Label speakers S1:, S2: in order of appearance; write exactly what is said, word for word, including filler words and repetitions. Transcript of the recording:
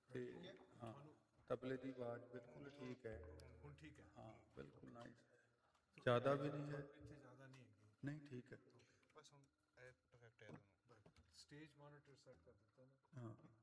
S1: ਤੇ ਹਾਂ ਤਬਲੇ ਦੀ ਆਵਾਜ਼ ਬਿਲਕੁਲ ਠੀਕ ਹੈ।
S2: ਹੁਣ ਠੀਕ ਹੈ।
S1: ਹਾਂ ਬਿਲਕੁਲ ਨਾਈਸ ਹੈ, ਜ਼ਿਆਦਾ ਵੀ ਨਹੀਂ ਹੈ।
S2: ਇੱਥੇ ਜ਼ਿਆਦਾ ਨਹੀਂ ਹੈਗੀ।
S1: ਨਹੀਂ ਠੀਕ ਹੈ।
S2: ਬਸ ਹੁਣ ਇਫੈਕਟ ਹੈ ਦੋਨੋਂ। ਸਟੇਜ ਮੋਨੀਟਰ ਸੈੱਟ ਕਰ ਦਿੱਤਾ ਨਾ।
S1: ਹਾਂ